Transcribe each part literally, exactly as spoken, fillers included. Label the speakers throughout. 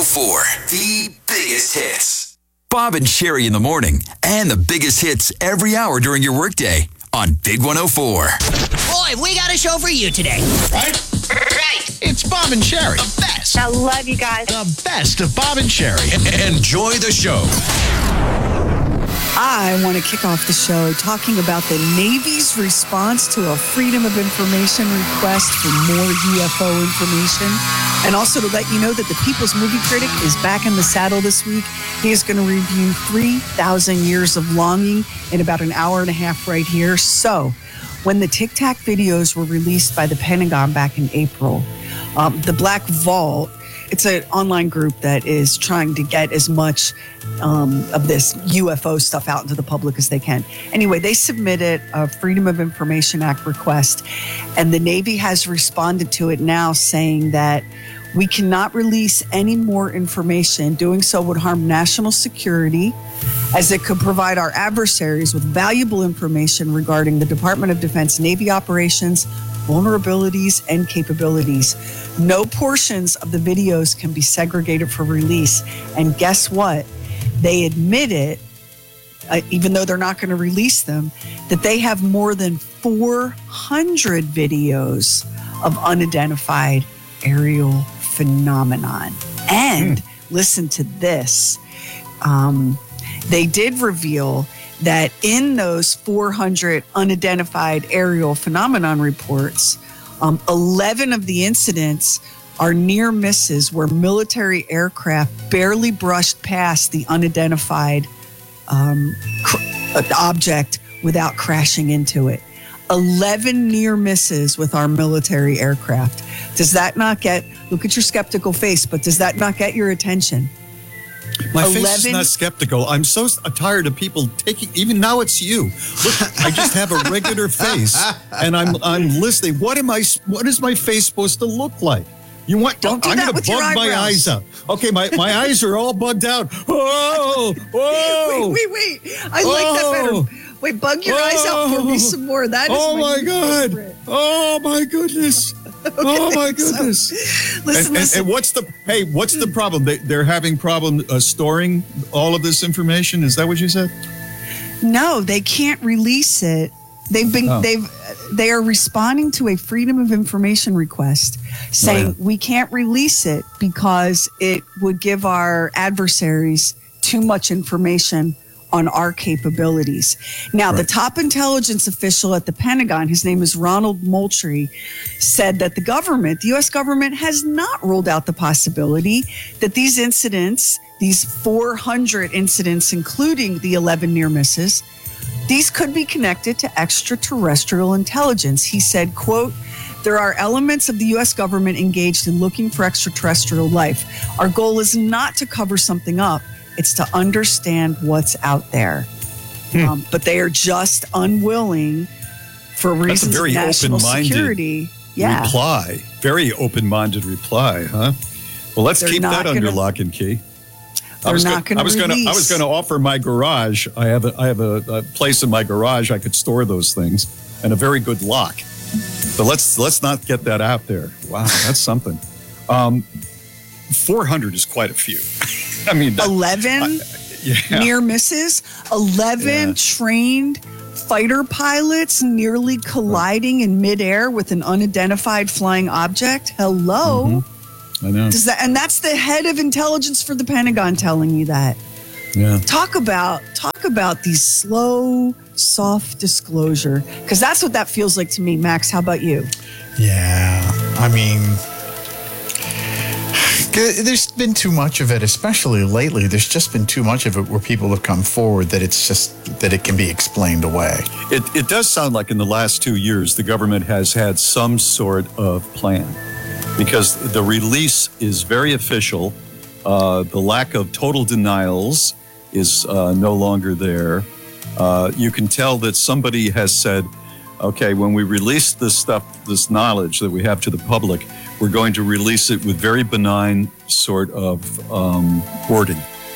Speaker 1: oh four, the biggest hits. Bob and Sherry in the morning, and the biggest hits every hour during your workday on Big one oh four.
Speaker 2: Boy, we got a show for you today.
Speaker 3: Right?
Speaker 2: Right.
Speaker 3: It's Bob and Sherry. The best.
Speaker 4: I love you guys.
Speaker 3: The best of Bob and Sherry. Enjoy the show.
Speaker 5: I want to kick off the show talking about the Navy's response to a Freedom of Information request for more U F O information. And also to let you know that the People's Movie Critic is back in the saddle this week. He is going to review three thousand Years of Longing in about an hour and a half right here. So, when the Tic Tac videos were released by the Pentagon back in April, um, the Black Vault, it's an online group that is trying to get as much um, of this U F O stuff out into the public as they can. Anyway, they submitted a Freedom of Information Act request, and the Navy has responded to it now, saying that we cannot release any more information. Doing so would harm national security, as it could provide our adversaries with valuable information regarding the Department of Defense Navy operations, vulnerabilities, and capabilities. No portions of the videos can be segregated for release. And guess what? They admit it, uh, even though they're not going to release them, that they have more than four hundred videos of unidentified aerial phenomenon. And mm. listen to this. Um, they did reveal that in those four hundred unidentified aerial phenomenon reports, um, eleven of the incidents are near misses where military aircraft barely brushed past the unidentified um, cr- object without crashing into it. eleven near misses with our military aircraft. Does that not get, look at your skeptical face, but does that not get your attention?
Speaker 6: My face is not skeptical. I'm so tired of people taking, even now it's you. Look, I just have a regular face and I'm I'm listening. What am I, what is my face supposed to look like? You want,
Speaker 5: Don't do
Speaker 6: I'm
Speaker 5: that
Speaker 6: going
Speaker 5: with
Speaker 6: to
Speaker 5: your
Speaker 6: bug my
Speaker 5: eyebrows.
Speaker 6: eyes out. Okay, my, my eyes are all bugged out. Whoa, whoa.
Speaker 5: Wait, wait, wait. I like that better. Wait, bug your eyes out for me some more. That is
Speaker 6: oh
Speaker 5: my,
Speaker 6: my God.
Speaker 5: favorite.
Speaker 6: Oh my goodness.
Speaker 5: Okay,
Speaker 6: oh my goodness.
Speaker 5: So, listen,
Speaker 6: and,
Speaker 5: listen.
Speaker 6: And, and what's the, hey, what's the problem? They, they're having problem uh, storing all of this information? Is that what you said?
Speaker 5: No, they can't release it. They've been,
Speaker 6: Oh.
Speaker 5: they've, they are responding to a Freedom of Information request saying
Speaker 6: Oh, yeah.
Speaker 5: we can't release it because it would give our adversaries too much information on our capabilities. Now, the
Speaker 6: Right.
Speaker 5: top intelligence official at the Pentagon, his name is Ronald Moultrie, said that the government, the U S government, has not ruled out the possibility that these incidents, these four hundred incidents, including the eleven near misses, these could be connected to extraterrestrial intelligence. He said, quote, there are elements of the U S government engaged in looking for extraterrestrial life. Our goal is not to cover something up. It's to understand what's out there. Hmm. Um, but they are just unwilling for reasons
Speaker 6: That's a very
Speaker 5: of national
Speaker 6: open-minded
Speaker 5: security. Yeah.
Speaker 6: reply. Very open-minded reply, huh? Well, let's
Speaker 5: They're
Speaker 6: keep
Speaker 5: not
Speaker 6: that under
Speaker 5: gonna-
Speaker 6: lock and key. I
Speaker 5: They're
Speaker 6: was
Speaker 5: not
Speaker 6: gonna, I was
Speaker 5: going to
Speaker 6: gonna,
Speaker 5: release.
Speaker 6: I was going to offer my garage. I have a, I have a, a place in my garage I could store those things, and a very good lock. So let's let's not get that out there. Wow, that's something. Um, four hundred is quite a few. I mean, that,
Speaker 5: eleven
Speaker 6: I, yeah.
Speaker 5: near misses, eleven
Speaker 6: Yeah.
Speaker 5: trained fighter pilots nearly colliding in midair with an unidentified flying object. Hello.
Speaker 6: Mm-hmm. I know.
Speaker 5: Does that, and that's the head of intelligence for the Pentagon telling you that.
Speaker 6: Yeah.
Speaker 5: Talk about talk about these slow, soft disclosure, because that's what that feels like to me. Max, how about you?
Speaker 7: Yeah, I mean, there's been too much of it, especially lately. There's just been too much of it where people have come forward that it's just that it can be explained away.
Speaker 6: It, it does sound like in the last two years, the government has had some sort of plan, because the release is very official. Uh, the lack of total denials is uh, no longer there. Uh, you can tell that somebody has said, okay, when we release this stuff, this knowledge that we have to the public, we're going to release it with very benign sort of um, wording.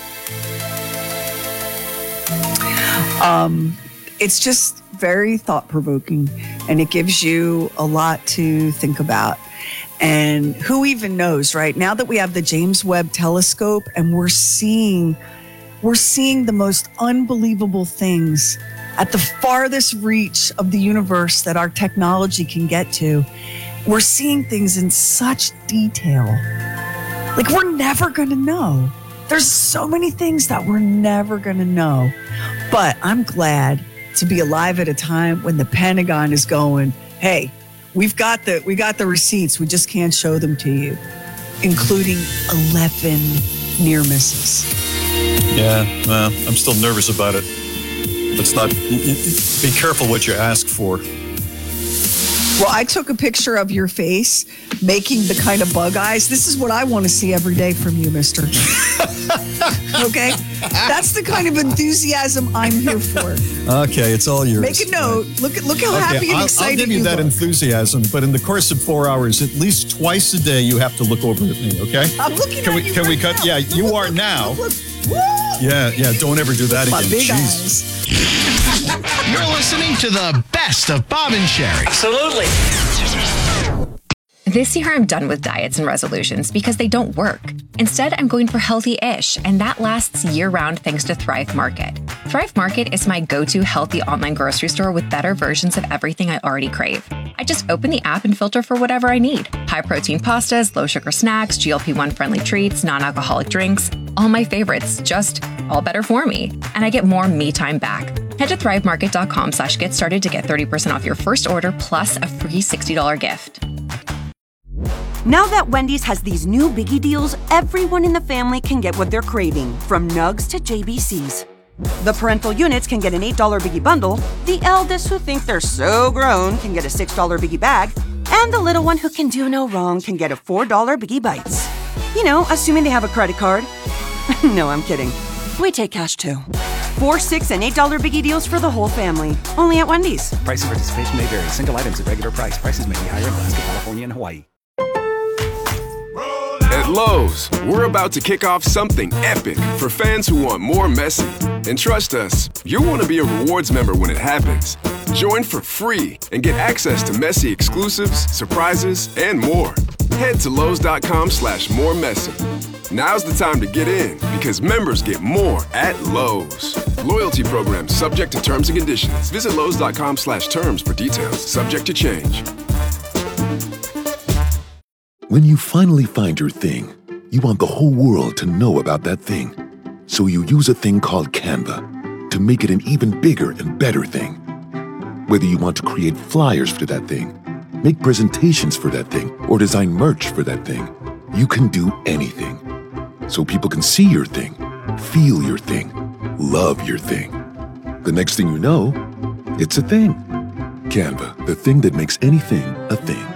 Speaker 5: Um, it's just very thought-provoking, and it gives you a lot to think about. And who even knows, right? Now that we have the James Webb Telescope and we're seeing, we're seeing the most unbelievable things at the farthest reach of the universe that our technology can get to. We're seeing things in such detail. Like, we're never going to know. There's so many things that we're never going to know. But I'm glad to be alive at a time when the Pentagon is going, hey, we've got the we got the receipts. We just can't show them to you, including eleven near misses.
Speaker 6: Yeah, well, I'm still nervous about it. Let's not be careful what you ask for.
Speaker 5: Well, I took a picture of your face making the kind of bug eyes. This is what I want to see every day from you, mister. Okay? That's the kind of enthusiasm I'm here for.
Speaker 6: Okay, it's all yours.
Speaker 5: Make a note. Look at look how
Speaker 6: okay,
Speaker 5: happy and
Speaker 6: I'll,
Speaker 5: excited
Speaker 6: I'll give you,
Speaker 5: you
Speaker 6: that
Speaker 5: look.
Speaker 6: enthusiasm, but in the course of four hours, at least twice a day, you have to look over at me, okay?
Speaker 5: I'm looking
Speaker 6: can
Speaker 5: at
Speaker 6: we,
Speaker 5: you
Speaker 6: Can
Speaker 5: right
Speaker 6: we cut?
Speaker 5: now.
Speaker 6: Yeah,
Speaker 5: Look,
Speaker 6: you
Speaker 5: look,
Speaker 6: are
Speaker 5: look,
Speaker 6: now.
Speaker 5: Look, look. Woo!
Speaker 6: Yeah, yeah, don't ever do that
Speaker 5: My
Speaker 6: again.
Speaker 5: big
Speaker 6: Jesus.
Speaker 5: eyes.
Speaker 3: You're listening to the best of Bob and Sherry.
Speaker 2: Absolutely.
Speaker 4: This year, I'm done with diets and resolutions because they don't work. Instead, I'm going for healthy-ish, and that lasts year-round thanks to Thrive Market. Thrive Market is my go-to healthy online grocery store with better versions of everything I already crave. I just open the app and filter for whatever I need. High-protein pastas, low-sugar snacks, G L P one friendly treats, non-alcoholic drinks, all my favorites, just all better for me. And I get more me time back. Head to thrivemarket.com slash get started to get thirty percent off your first order plus a free sixty dollars gift.
Speaker 8: Now that Wendy's has these new biggie deals, everyone in the family can get what they're craving, from nugs to J B Cs. The parental units can get an eight dollars biggie bundle, the eldest who think they're so grown can get a six dollars biggie bag, and the little one who can do no wrong can get a four dollars biggie bites. You know, assuming they have a credit card. No, I'm kidding. We take cash too. Four, six, and eight dollars biggie deals for the whole family. Only at Wendy's.
Speaker 9: Price and participation may vary. Single items at regular price. Prices may be higher in Alaska, California, and Hawaii.
Speaker 10: At Lowe's, we're about to kick off something epic for fans who want more messy. And trust us, you'll want to be a rewards member when it happens. Join for free and get access to messy exclusives, surprises, and more. Head to Lowe's.com slash more messy. Now's the time to get in because members get more at Lowe's. Loyalty program subject to terms and conditions. Visit Lowe's.com slash terms for details. Subject to change.
Speaker 11: When you finally find your thing, you want the whole world to know about that thing. So you use a thing called Canva to make it an even bigger and better thing. Whether you want to create flyers for that thing, make presentations for that thing, or design merch for that thing, you can do anything. So people can see your thing, feel your thing, love your thing. The next thing you know, it's a thing. Canva, the thing that makes anything a thing.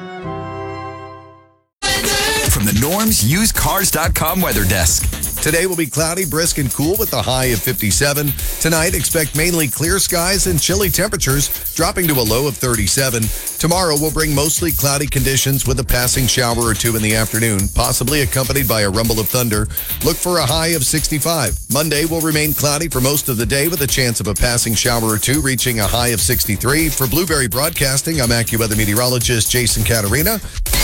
Speaker 1: From the Norm's Used Cars dot com weather desk.
Speaker 3: Today will be cloudy, brisk, and cool with a high of fifty-seven. Tonight, expect mainly clear skies and chilly temperatures, dropping to a low of thirty-seven. Tomorrow will bring mostly cloudy conditions with a passing shower or two in the afternoon, possibly accompanied by a rumble of thunder. Look for a high of sixty-five. Monday will remain cloudy for most of the day with a chance of a passing shower or two, reaching a high of sixty-three. For Blueberry Broadcasting, I'm AccuWeather meteorologist Jason Caterina.